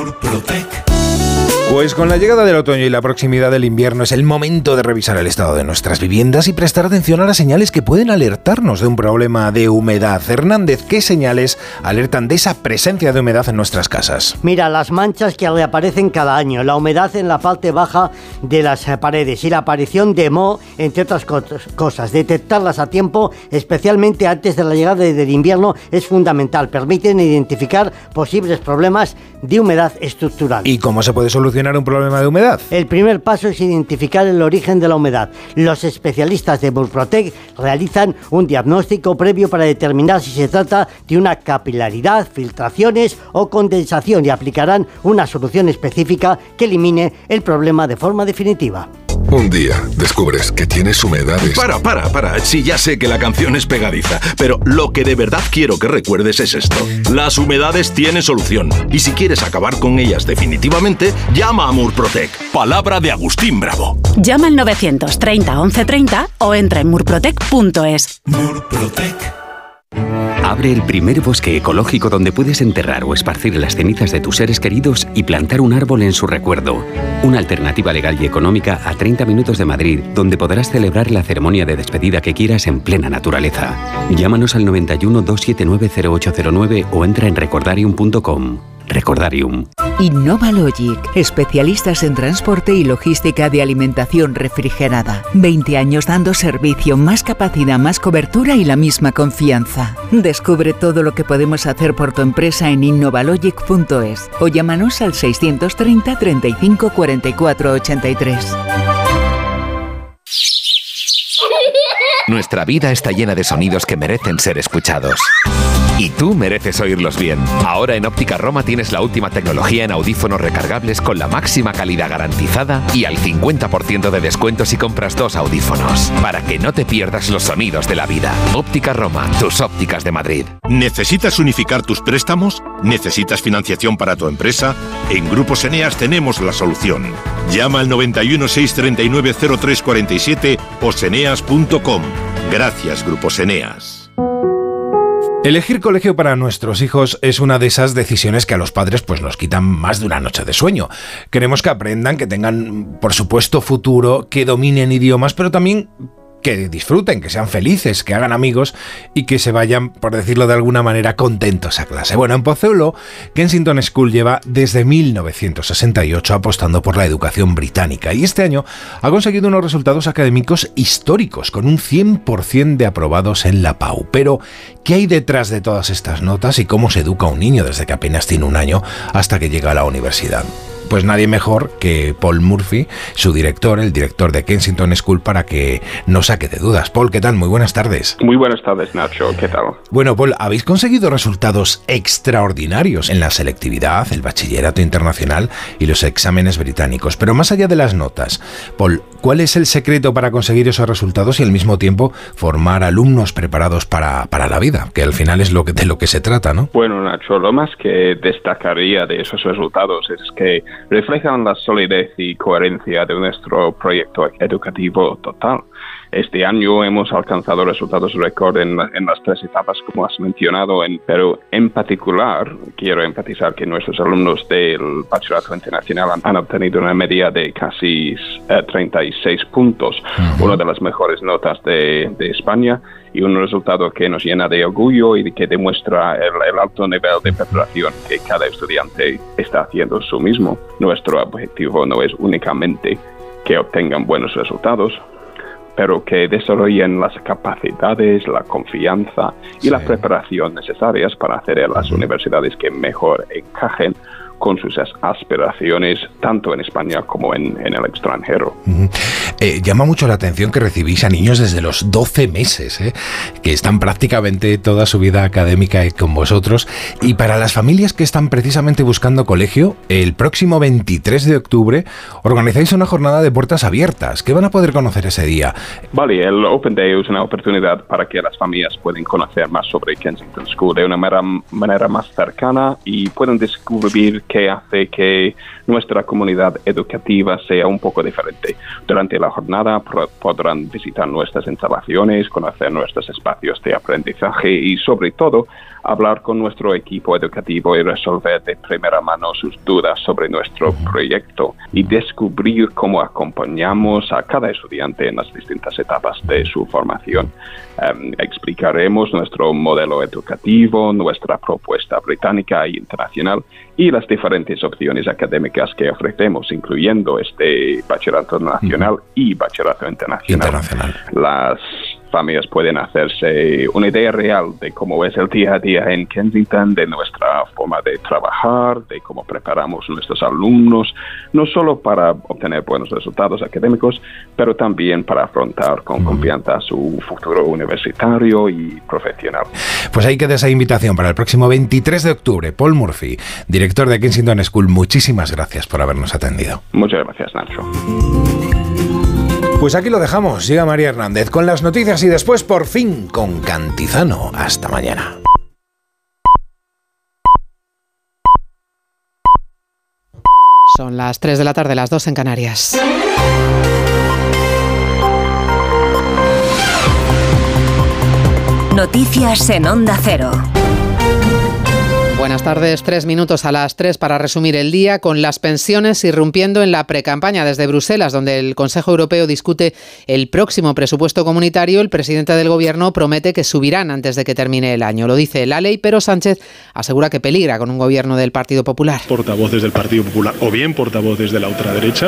Murprotec. Pues con la llegada del otoño y la proximidad del invierno es el momento de revisar el estado de nuestras viviendas y prestar atención a las señales que pueden alertarnos de un problema de humedad. Hernández, ¿qué señales alertan de esa presencia de humedad en nuestras casas? Mira, las manchas que reaparecen cada año, la humedad en la parte baja de las paredes y la aparición de moho, entre otras cosas. Detectarlas a tiempo, especialmente antes de la llegada del invierno, es fundamental. Permiten identificar posibles problemas de humedad estructural. ¿Y cómo se puede solucionar un problema de humedad? El primer paso es identificar el origen de la humedad. Los especialistas de Murprotec realizan un diagnóstico previo para determinar si se trata de una capilaridad, filtraciones o condensación y aplicarán una solución específica que elimine el problema de forma definitiva. Un día descubres que tienes humedades. Para. Sí, ya sé que la canción es pegadiza, pero lo que de verdad quiero que recuerdes es esto. Las humedades tienen solución. Y si quieres acabar con ellas definitivamente, llama a Murprotec. Palabra de Agustín Bravo. Llama al 930 1130 o entra en murprotec.es. Murprotec. Abre el primer bosque ecológico donde puedes enterrar o esparcir las cenizas de tus seres queridos y plantar un árbol en su recuerdo. Una alternativa legal y económica a 30 minutos de Madrid, donde podrás celebrar la ceremonia de despedida que quieras en plena naturaleza. Llámanos al 91 279 0809 o entra en recordarium.com. Recordarium. Innovalogic, especialistas en transporte y logística de alimentación refrigerada. 20 años dando servicio, más capacidad, más cobertura y la misma confianza. Descubre todo lo que podemos hacer por tu empresa en innovalogic.es o llámanos al 630 35 44 83. Nuestra vida está llena de sonidos que merecen ser escuchados. Y tú mereces oírlos bien. Ahora en Óptica Roma tienes la última tecnología en audífonos recargables con la máxima calidad garantizada y al 50% de descuento si compras 2 audífonos. Para que no te pierdas los sonidos de la vida. Óptica Roma, tus ópticas de Madrid. ¿Necesitas unificar tus préstamos? ¿Necesitas financiación para tu empresa? En Grupos Eneas tenemos la solución. Llama al 91 639 0347 o seneas.com. Gracias, Grupos Eneas. Elegir colegio para nuestros hijos es una de esas decisiones que a los padres pues nos quitan más de una noche de sueño. Queremos que aprendan, que tengan, por supuesto, futuro, que dominen idiomas, pero también que disfruten, que sean felices, que hagan amigos y que se vayan, por decirlo de alguna manera, contentos a clase. Bueno, en Pozuelo, Kensington School lleva desde 1968 apostando por la educación británica y este año ha conseguido unos resultados académicos históricos, con un 100% de aprobados en la PAU. Pero, ¿qué hay detrás de todas estas notas y cómo se educa a un niño desde que apenas tiene un año hasta que llega a la universidad? Pues nadie mejor que Paul Murphy, su director, el director de Kensington School, para que nos saque de dudas. Paul, ¿qué tal? Muy buenas tardes. Muy buenas tardes, Nacho. ¿Qué tal? Bueno, Paul, habéis conseguido resultados extraordinarios en la selectividad, el bachillerato internacional y los exámenes británicos. Pero más allá de las notas, Paul, ¿cuál es el secreto para conseguir esos resultados y al mismo tiempo formar alumnos preparados para la vida? Que al final es de lo que se trata, ¿no? Bueno, Nacho, lo más que destacaría de esos resultados es que reflejan la solidez y coherencia de nuestro proyecto educativo total. Este año hemos alcanzado resultados récord en las 3 etapas, como has mencionado, pero en particular quiero enfatizar que nuestros alumnos del Bachillerato Internacional han obtenido una media de casi 36 puntos, una de las mejores notas de España, y un resultado que nos llena de orgullo y que demuestra el alto nivel de preparación que cada estudiante está haciendo su mismo. Nuestro objetivo no es únicamente que obtengan buenos resultados, pero que desarrollen las capacidades, la confianza y la preparación necesarias para acceder a las universidades que mejor encajen con sus aspiraciones, tanto en España como en el extranjero. Llama mucho la atención que recibís a niños desde los 12 meses, que están prácticamente toda su vida académica con vosotros. Y para las familias que están precisamente buscando colegio, el próximo 23 de octubre organizáis una jornada de puertas abiertas. ¿Qué van a poder conocer ese día? Vale, el Open Day es una oportunidad para que las familias puedan conocer más sobre Kensington School de una manera más cercana y puedan descubrir qué hace que nuestra comunidad educativa sea un poco diferente. Durante la jornada podrán visitar nuestras instalaciones, conocer nuestros espacios de aprendizaje y, sobre todo, hablar con nuestro equipo educativo y resolver de primera mano sus dudas sobre nuestro proyecto y descubrir cómo acompañamos a cada estudiante en las distintas etapas de su formación. Explicaremos nuestro modelo educativo, nuestra propuesta británica e internacional y las diferentes opciones académicas que ofrecemos, incluyendo este bachillerato nacional y bachillerato internacional. Las familias pueden hacerse una idea real de cómo es el día a día en Kensington, de nuestra forma de trabajar, de cómo preparamos a nuestros alumnos, no solo para obtener buenos resultados académicos, pero también para afrontar con confianza su futuro universitario y profesional. Pues ahí queda esa invitación para el próximo 23 de octubre. Paul Murphy, director de Kensington School, muchísimas gracias por habernos atendido. Muchas gracias, Nacho. Pues aquí lo dejamos. Llega María Hernández con las noticias y después, por fin, con Cantizano. Hasta mañana. Son las 3 de la tarde, las 2 en Canarias. Noticias en Onda Cero. Buenas tardes, 3 minutos a las 3 para resumir el día, con las pensiones irrumpiendo en la precampaña desde Bruselas, donde el Consejo Europeo discute el próximo presupuesto comunitario. El presidente del Gobierno promete que subirán antes de que termine el año. Lo dice la ley, pero Sánchez asegura que peligra con un gobierno del Partido Popular. Portavoces del Partido Popular o bien portavoces de la ultraderecha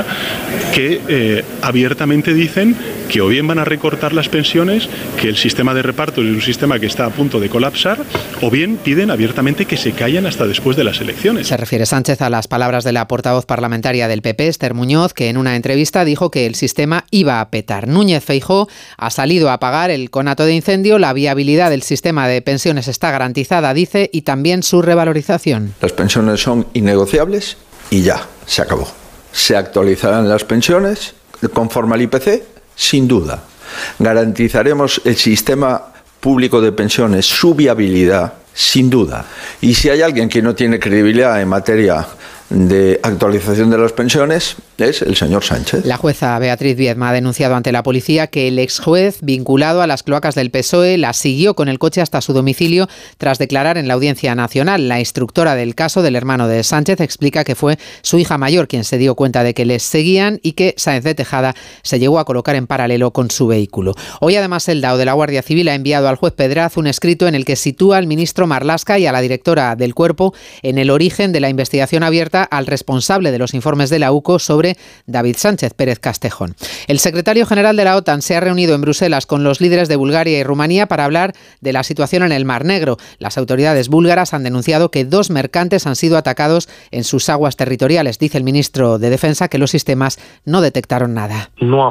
que abiertamente dicen que o bien van a recortar las pensiones, que el sistema de reparto es un sistema que está a punto de colapsar, o bien piden abiertamente que se callan hasta después de las elecciones. Se refiere Sánchez a las palabras de la portavoz parlamentaria del PP, Esther Muñoz, que en una entrevista dijo que el sistema iba a petar. Núñez Feijóo ha salido a apagar el conato de incendio. La viabilidad del sistema de pensiones está garantizada, dice, y también su revalorización. Las pensiones son innegociables y ya, se acabó. Se actualizarán las pensiones conforme al IPC, sin duda. Garantizaremos el sistema público de pensiones, su viabilidad, sin duda. Y si hay alguien que no tiene credibilidad en materia de actualización de las pensiones, es el señor Sánchez. La jueza Beatriz Viedma ha denunciado ante la policía que el exjuez vinculado a las cloacas del PSOE la siguió con el coche hasta su domicilio tras declarar en la Audiencia Nacional. La instructora del caso, del hermano de Sánchez, explica que fue su hija mayor quien se dio cuenta de que les seguían y que Sáenz de Tejada se llegó a colocar en paralelo con su vehículo. Hoy además el DAO de la Guardia Civil ha enviado al juez Pedraz un escrito en el que sitúa al ministro Marlaska y a la directora del Cuerpo en el origen de la investigación abierta al responsable de los informes de la UCO sobre David Sánchez Pérez Castejón. El secretario general de la OTAN se ha reunido en Bruselas con los líderes de Bulgaria y Rumanía para hablar de la situación en el Mar Negro. Las autoridades búlgaras han denunciado que 2 mercantes han sido atacados en sus aguas territoriales. Dice el ministro de Defensa que los sistemas no detectaron nada.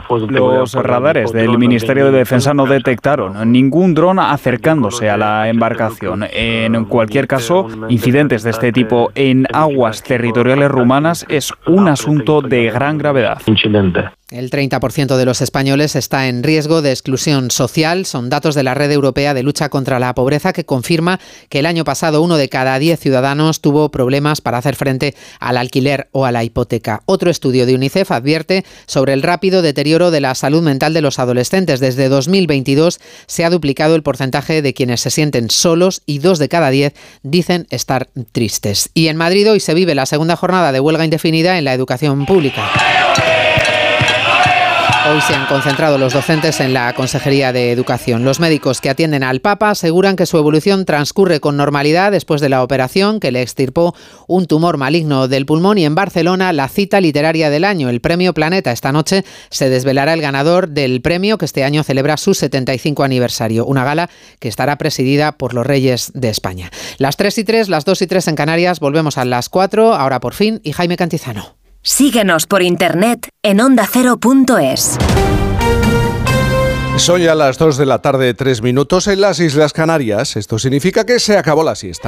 Los radares del Ministerio de Defensa no detectaron ningún dron acercándose a la embarcación. En cualquier caso, incidentes de este tipo en aguas territoriales rumanas es un asunto de gran gravedad. El 30% de los españoles está en riesgo de exclusión social. Son datos de la Red Europea de Lucha contra la Pobreza, que confirma que el año pasado 1 de cada 10 ciudadanos tuvo problemas para hacer frente al alquiler o a la hipoteca. Otro estudio de UNICEF advierte sobre el rápido deterioro de la salud mental de los adolescentes. Desde 2022 se ha duplicado el porcentaje de quienes se sienten solos y 2 de cada 10 dicen estar tristes. Y en Madrid hoy se vive la segunda jornada de huelga indefinida en la educación pública. Hoy se han concentrado los docentes en la Consejería de Educación. Los médicos que atienden al Papa aseguran que su evolución transcurre con normalidad después de la operación que le extirpó un tumor maligno del pulmón. Y en Barcelona, la cita literaria del año, el Premio Planeta. Esta noche se desvelará el ganador del premio, que este año celebra su 75 aniversario. Una gala que estará presidida por los Reyes de España. Las 3:03, las 2:03 en Canarias. Volvemos a las 4, ahora por fin, y Jaime Cantizano. Síguenos por internet en ondacero.es. Son ya las 2 de la tarde, 3 minutos en las Islas Canarias. Esto significa que se acabó la siesta.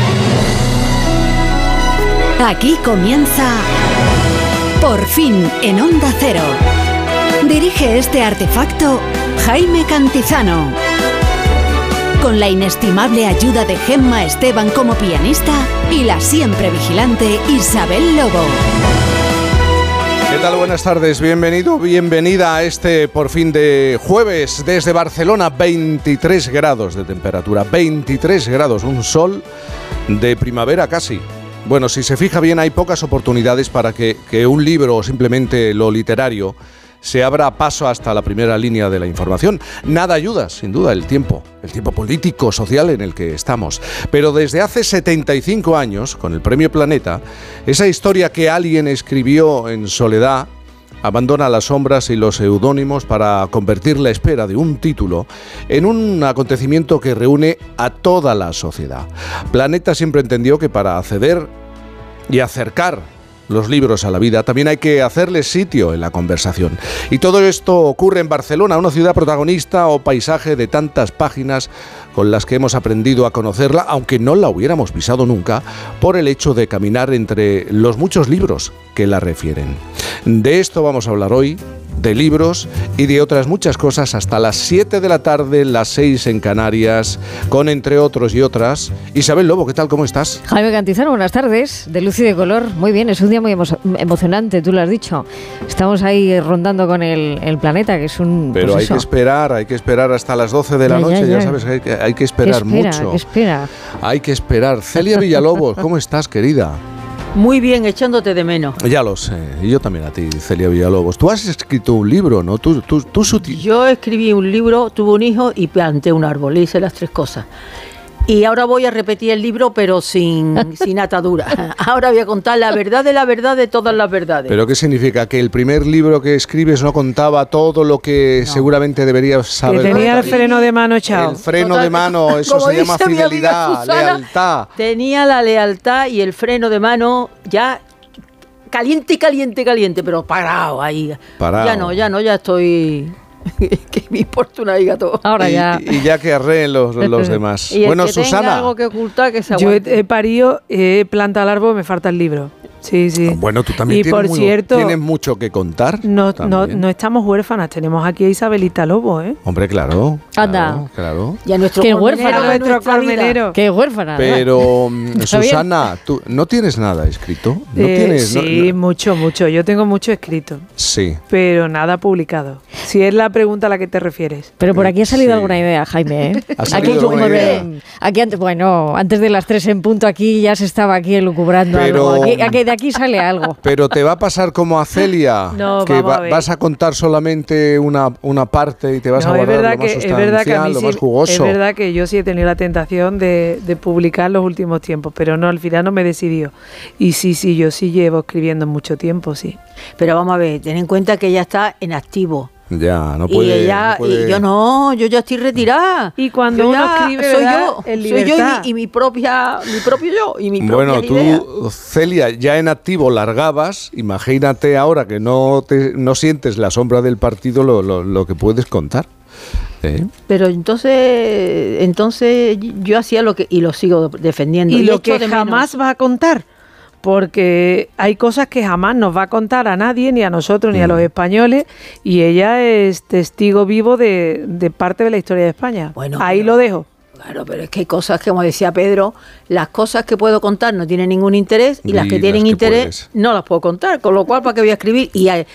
Aquí comienza Por fin en Onda Cero. Dirige este artefacto Jaime Cantizano. Con la inestimable ayuda de Gemma Esteban como pianista y la siempre vigilante Isabel Lobo. ¿Qué tal? Buenas tardes, bienvenido, bienvenida a este por fin de jueves desde Barcelona, 23 grados de temperatura, 23 grados, un sol de primavera casi. Bueno, si se fija bien, hay pocas oportunidades para que un libro o simplemente lo literario se abra paso hasta la primera línea de la información. Nada ayuda, sin duda, el tiempo político, social en el que estamos. Pero desde hace 75 años, con el Premio Planeta, esa historia que alguien escribió en soledad abandona las sombras y los seudónimos para convertir la espera de un título en un acontecimiento que reúne a toda la sociedad. Planeta siempre entendió que para acceder y acercar los libros a la vida, también hay que hacerles sitio en la conversación. Y todo esto ocurre en Barcelona, una ciudad protagonista o paisaje de tantas páginas con las que hemos aprendido a conocerla, aunque no la hubiéramos pisado nunca, por el hecho de caminar entre los muchos libros que la refieren. De esto vamos a hablar hoy, de libros y de otras muchas cosas hasta las 7 de la tarde, las 6 en Canarias, con entre otros y otras. Isabel Lobo, ¿qué tal? ¿Cómo estás? Jaime Cantizano, buenas tardes, de luz y de color. Muy bien, es un día muy emocionante, tú lo has dicho. Estamos ahí rondando con el planeta, que es un... Pero pues hay que esperar hasta las 12 de la noche, ya sabes, hay que esperar mucho. Hay que esperar. Celia Villalobos, ¿cómo estás, querida? Muy bien, echándote de menos. Ya lo sé, y yo también a ti, Celia Villalobos. Tú has escrito un libro, ¿no? Yo escribí un libro, tuve un hijo y planté un árbol, hice las 3 cosas. Y ahora voy a repetir el libro, pero sin atadura. Ahora voy a contar la verdad de todas las verdades. ¿Pero qué significa? ¿Que el primer libro que escribes no contaba todo lo que seguramente deberías saber? Que tenía el freno de mano echado. El freno de mano, eso se llama fidelidad, lealtad. Tenía la lealtad y el freno de mano ya caliente, pero parado ahí. Ya ya estoy... que me importa una higa todo. Ahora ya. Y ya que arreen los demás. Y bueno, que Susana. Tenga algo que ocultar, que se Yo he parido, he plantado el árbol, me falta el libro. Sí. Bueno, tú también tienes mucho que contar. No estamos huérfanas, tenemos aquí a Isabelita Lobo, ¿eh? Hombre, claro. Anda. Claro. Y a nuestro colmenero. Qué huérfana. Pero, Susana, ¿tú no tienes nada escrito? Sí, mucho. Yo tengo mucho escrito. Sí. Pero nada publicado. Si es la pregunta a la que te refieres. Pero por aquí ha salido alguna idea, Jaime, ¿eh? Aquí antes de las 3 en punto, aquí ya se estaba aquí elucubrando algo. De aquí sale algo. Pero te va a pasar como a Celia, que vas a contar solamente una parte y te vas a guardar lo más sustancial, lo más jugoso. Es verdad que yo sí he tenido la tentación de publicar los últimos tiempos, pero no, al final no me decidió. Y sí, yo sí llevo escribiendo mucho tiempo, sí. Pero vamos a ver, ten en cuenta que ella está en activo. Ya, no puede. Y yo ya estoy retirada. Y cuando uno escribe, soy yo y mi propio yo. Y mi bueno, tú, idea. Celia, ya en activo largabas. Imagínate ahora que no sientes la sombra del partido lo que puedes contar. Pero entonces yo hacía lo que y lo sigo defendiendo. Y lo que jamás va a contar. Porque hay cosas que jamás nos va a contar a nadie, ni a nosotros, ni a los españoles, y ella es testigo vivo de parte de la historia de España. Bueno, ahí lo dejo. Claro, pero es que hay cosas que, como decía Pedro, las cosas que puedo contar no tienen ningún interés, y las que tienen interés no las puedo contar, con lo cual, ¿para qué voy a escribir?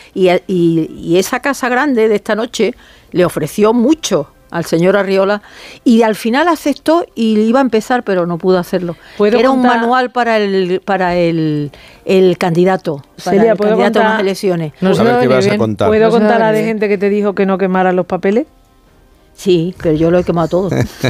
Y esa casa grande de esta noche le ofreció mucho al señor Arriola, y al final aceptó y iba a empezar, pero no pudo hacerlo. Era un manual para el candidato, Celia, para el candidato a las elecciones. A ver qué vas a contar. ¿Puedo contar a de gente que te dijo que no quemaran los papeles? Sí, pero yo lo he quemado todo.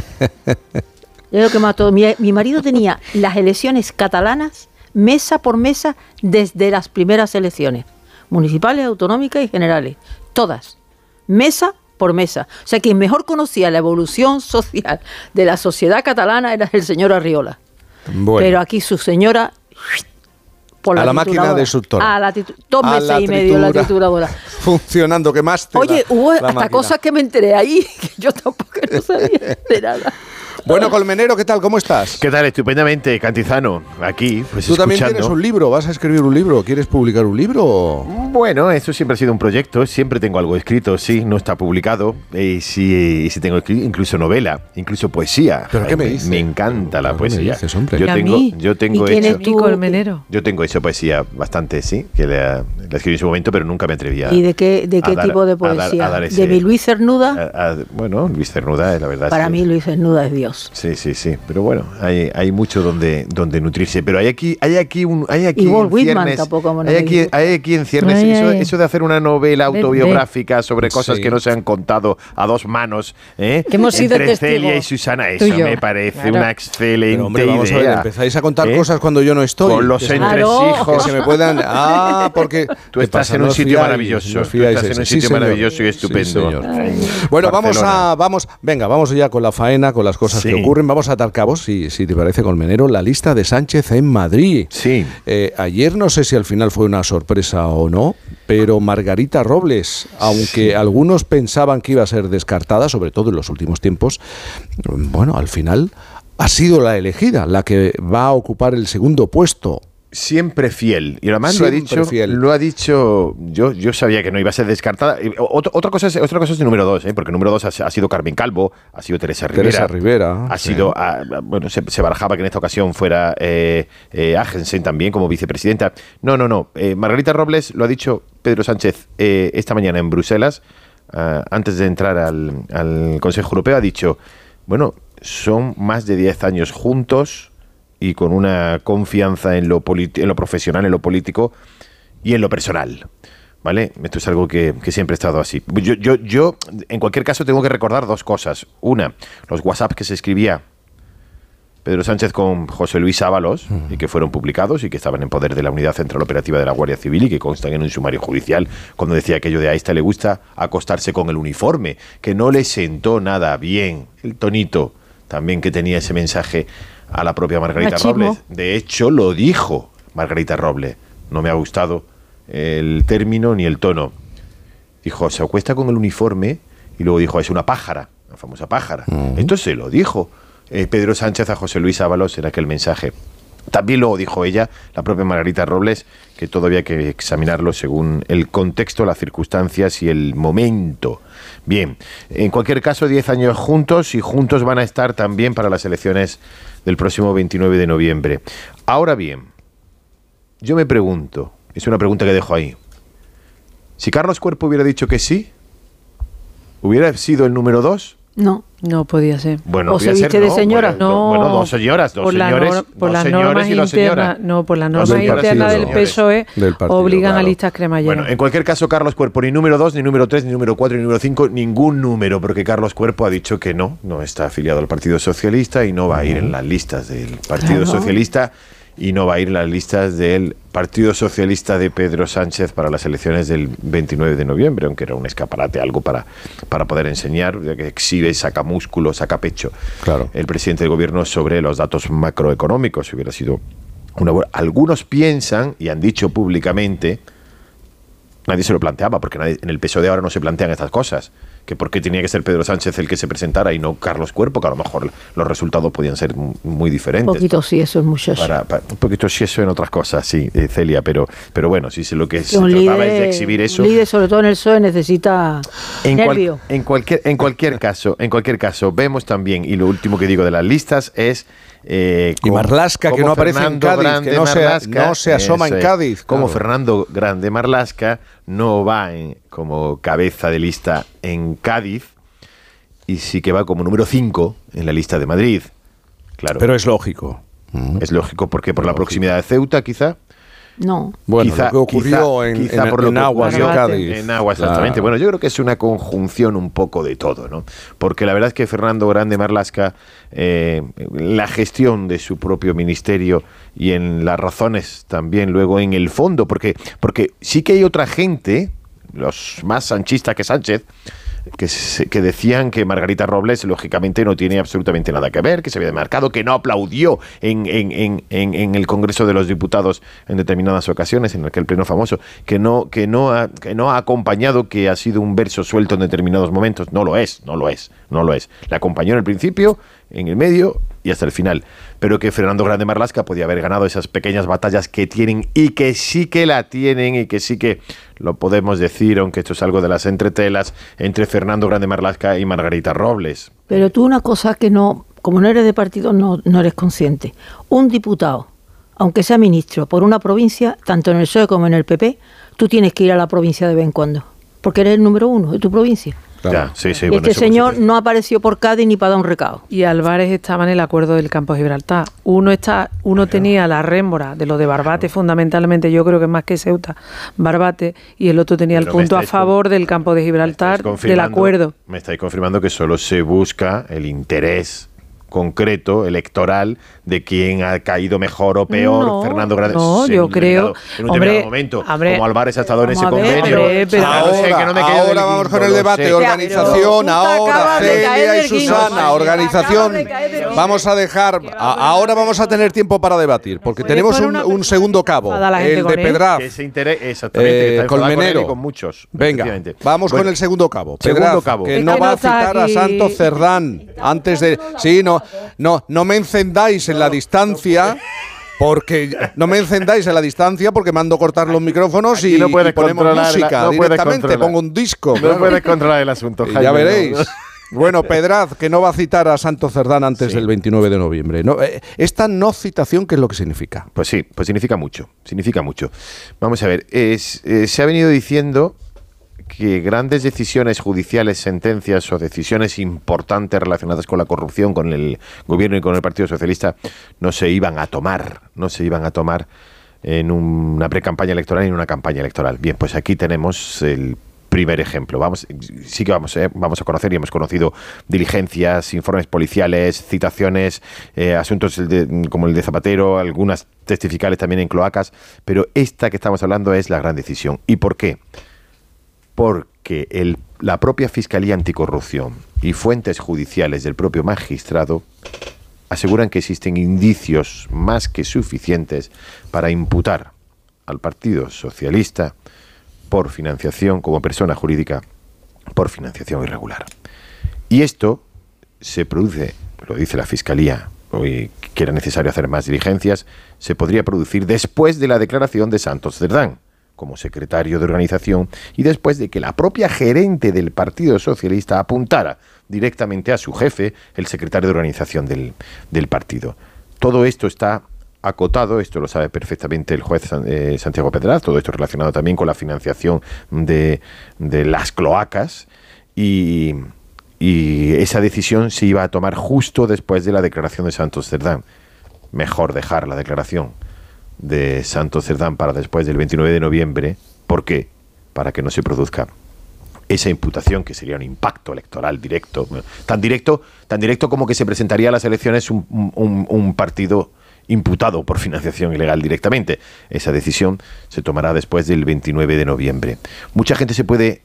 Mi marido tenía las elecciones catalanas mesa por mesa desde las primeras elecciones, municipales, autonómicas y generales, todas, mesa por mesa. O sea, quien mejor conocía la evolución social de la sociedad catalana era el señor Arriola. Bueno. Pero aquí su señora... Por la máquina destructora. A la 2 meses y medio la trituradora. Funcionando, ¿qué más te Oye, hubo hasta máquina? Cosas que me enteré ahí, que yo tampoco no sabía de nada. Bueno, Colmenero, ¿qué tal? ¿Cómo estás? ¿Qué tal? Estupendamente, Cantizano. Aquí, pues Tú también tienes un libro, vas a escribir un libro. ¿Quieres publicar un libro? Bueno, eso siempre ha sido un proyecto. Siempre tengo algo escrito, sí, no está publicado. Y sí tengo escrito, incluso novela, incluso poesía. ¿Pero qué me dices? Me encanta la poesía. ¿Qué me dices, hombre? Yo tengo ¿Y hecho... Colmenero? Yo tengo hecho poesía bastante, sí, que la escribí en su momento, pero nunca me atrevía. ¿Y de qué tipo de poesía? ¿De Luis Cernuda? Bueno, Luis Cernuda, la verdad. Para mí Luis Cernuda es Dios. Sí. Pero bueno, hay mucho donde nutrirse. Pero hay aquí y Walt Whitman tampoco. Hay aquí en ciernes eso de hacer una novela autobiográfica sobre cosas que no se han contado a dos manos, que hemos sido entre testigos. Celia y Susana, eso me parece una excelente Pero, hombre, vamos idea. A ver, empezáis a contar cosas cuando yo no estoy. Con los entresijos. Que se me puedan... porque... Tú estás en un sitio maravilloso. Estás en un sitio maravilloso y estupendo. Bueno, vamos ya con la faena, con las cosas que ocurren. Vamos a atar cabos, si te parece, Colmenero, la lista de Sánchez en Madrid. Sí. Ayer no sé si al final fue una sorpresa o no, pero Margarita Robles, aunque algunos pensaban que iba a ser descartada, sobre todo en los últimos tiempos, bueno, al final ha sido la elegida, la que va a ocupar el segundo puesto. Siempre fiel. Y además lo ha dicho, yo sabía que no iba a ser descartada. Otra cosa es de número 2, porque número 2 ha sido Carmen Calvo, ha sido Teresa Rivera. Ha sido, bueno, se barajaba que en esta ocasión fuera Agensen también como vicepresidenta. No. Margarita Robles lo ha dicho Pedro Sánchez esta mañana en Bruselas, antes de entrar al Consejo Europeo, ha dicho, bueno, son más de 10 años juntos, y con una confianza en lo profesional, en lo político y en lo personal, ¿vale? Esto es algo que siempre ha estado así. Yo, en cualquier caso, tengo que recordar dos cosas. Una, los WhatsApp que se escribía Pedro Sánchez con José Luis Ábalos y que fueron publicados y que estaban en poder de la Unidad Central Operativa de la Guardia Civil y que constan en un sumario judicial, cuando decía aquello de a esta le gusta acostarse con el uniforme, que no le sentó nada bien. El tonito también que tenía ese mensaje a la propia Margarita Robles. De hecho, lo dijo Margarita Robles. No me ha gustado el término ni el tono. Dijo, se acuesta con el uniforme, y luego dijo, es una pájara, la famosa pájara. Esto se lo dijo Pedro Sánchez a José Luis Ábalos en aquel mensaje. También luego dijo ella, la propia Margarita Robles, que todavía hay que examinarlo según el contexto, las circunstancias y el momento. Bien, en cualquier caso, 10 años juntos, y juntos van a estar también para las elecciones del próximo 29 de noviembre. Ahora bien, yo me pregunto, es una pregunta que dejo ahí, si Carlos Cuerpo hubiera dicho que sí, ¿hubiera sido el número 2? No podía ser. Bueno, ¿o se viste de señora? No. Bueno, dos señores y dos señoras. No, por las normas internas del PSOE obligan a listas cremalleras. Bueno, en cualquier caso, Carlos Cuerpo, ni número 2, ni número 3, ni número 4, ni número 5, ningún número, porque Carlos Cuerpo ha dicho que no está afiliado al Partido Socialista y no va a ir en las listas del Partido Socialista y no va a ir en las listas del Partido Socialista de Pedro Sánchez para las elecciones del 29 de noviembre, aunque era un escaparate, algo para poder enseñar, que exhibe, saca músculo, saca pecho el presidente del gobierno sobre los datos macroeconómicos. Hubiera sido una buena... Algunos piensan, y han dicho públicamente, nadie se lo planteaba, porque en el PSOE de ahora no se plantean estas cosas, que por qué tenía que ser Pedro Sánchez el que se presentara y no Carlos Cuerpo, que a lo mejor los resultados podían ser muy diferentes. Un poquito sí, eso es muchacho. Un poquito sí, eso en otras cosas, sí, Celia, pero bueno, sí sé lo que se trataba es de exhibir eso. Un líder, sobre todo en el PSOE, necesita nervio. En cualquier caso, vemos también, y lo último que digo de las listas es... y Marlaska, que no aparece en Cádiz, que no se asoma en Cádiz. Como Fernando Grande Marlaska no va como cabeza de lista en Cádiz y sí que va como número 5 en la lista de Madrid. Claro. Pero es lógico. Es lógico, porque por la proximidad de Ceuta, quizá. No. Bueno, lo que ocurrió en Aguas de Cádiz. En Aguas, exactamente. Bueno, yo creo que es una conjunción un poco de todo, ¿no? Porque la verdad es que Fernando Grande Marlaska, la gestión de su propio ministerio y en las razones también luego en el fondo, porque sí que hay otra gente, los más sanchistas que Sánchez, que decían que Margarita Robles lógicamente no tiene absolutamente nada que ver, que se había demarcado, que no aplaudió en el Congreso de los Diputados en determinadas ocasiones, en aquel pleno famoso, que no ha acompañado, que ha sido un verso suelto en determinados momentos. No lo es. Le acompañó en el principio, en el medio y hasta el final. Pero que Fernando Grande Marlaska podía haber ganado esas pequeñas batallas que tienen y que sí que la tienen y que sí que lo podemos decir, aunque esto es algo de las entretelas, entre Fernando Grande Marlaska y Margarita Robles. Pero tú una cosa que no, como no eres de partido, no eres consciente. Un diputado, aunque sea ministro, por una provincia, tanto en el PSOE como en el PP, tú tienes que ir a la provincia de vez en cuando, porque eres el número 1 de tu provincia. Claro. Ya, sí, y bueno, este señor no apareció por Cádiz ni para dar un recado. Y Álvarez estaba en el acuerdo del campo de Gibraltar. Uno tenía la rémora de lo de Barbate, fundamentalmente, yo creo que más que Ceuta, Barbate, y el otro tenía el punto a favor del campo de Gibraltar, del acuerdo. Me estáis confirmando que solo se busca el interés concreto, electoral, de quién ha caído mejor o peor, Fernando Grande. No, yo creo. En un determinado momento, como Álvarez ha estado en ese convenio. Ahora vamos con el debate. Organización, ahora Celia y Susana. Organización. Vamos a dejar. Ahora vamos a tener tiempo para debatir, porque tenemos un segundo cabo. El de Pedraz. Exactamente. Colmenero. Con muchos. Venga, vamos con el segundo cabo. Pedraz, que no va a citar a Santos Cerdán antes de. Sí, no me encendáis en la distancia. Porque mando cortar los micrófonos y ponemos música directamente, pongo un disco. No puedes controlar el asunto, Jaime. Ya veréis. Bueno, Pedraz, que no va a citar a Santos Cerdán antes del 29 de noviembre. No, esta no citación, ¿qué es lo que significa? Pues sí, pues significa mucho. Vamos a ver, se ha venido diciendo que grandes decisiones judiciales, sentencias o decisiones importantes relacionadas con la corrupción, con el gobierno y con el Partido Socialista no se iban a tomar en una pre-campaña electoral y en una campaña electoral. Bien, pues aquí tenemos el primer ejemplo. Vamos a conocer y hemos conocido diligencias, informes policiales, citaciones, asuntos como el de Zapatero, algunas testificales también en cloacas, pero esta que estamos hablando es la gran decisión. ¿Y por qué? Porque la propia Fiscalía Anticorrupción y fuentes judiciales del propio magistrado aseguran que existen indicios más que suficientes para imputar al Partido Socialista por financiación, como persona jurídica, por financiación irregular. Y esto se produce, lo dice la Fiscalía, hoy que era necesario hacer más diligencias, se podría producir después de la declaración de Santos Cerdán como secretario de organización y después de que la propia gerente del Partido Socialista apuntara directamente a su jefe, el secretario de organización del partido. Todo esto está acotado, esto lo sabe perfectamente el juez Santiago Pedraz, todo esto relacionado también con la financiación de las cloacas y esa decisión se iba a tomar justo después de la declaración de Santos Cerdán. Mejor dejar la declaración de Santos Cerdán para después del 29 de noviembre. ¿Por qué? Para que no se produzca esa imputación, que sería un impacto electoral directo, tan directo como que se presentaría a las elecciones un partido imputado por financiación ilegal directamente. Esa decisión se tomará después del 29 de noviembre. Mucha gente se puede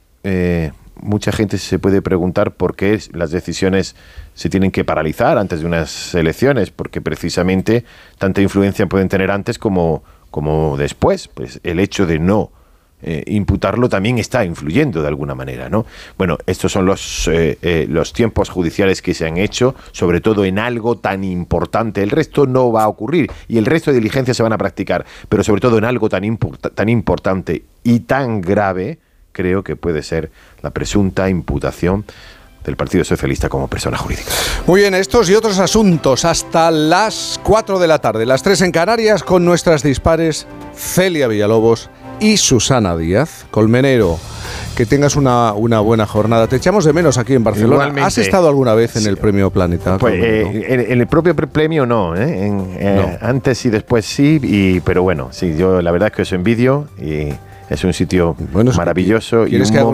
preguntar por qué las decisiones se tienen que paralizar antes de unas elecciones, porque precisamente tanta influencia pueden tener antes como después. Pues el hecho de no imputarlo también está influyendo de alguna manera, ¿no? Bueno, estos son los tiempos judiciales que se han hecho, sobre todo en algo tan importante. El resto no va a ocurrir y el resto de diligencias se van a practicar, pero sobre todo en algo tan importante y tan grave, creo que puede ser la presunta imputación del Partido Socialista como persona jurídica. Muy bien, estos y otros asuntos hasta las 4 de la tarde, las 3 en Canarias, con nuestras dispares Celia Villalobos y Susana Díaz. Colmenero, que tengas una buena jornada. Te echamos de menos aquí en Barcelona. Igualmente. ¿Has estado alguna vez en el Premio Planeta? Pues, en el propio premio no, no. Antes y después sí, pero bueno, sí, yo la verdad es que os envidio y es un sitio maravilloso y un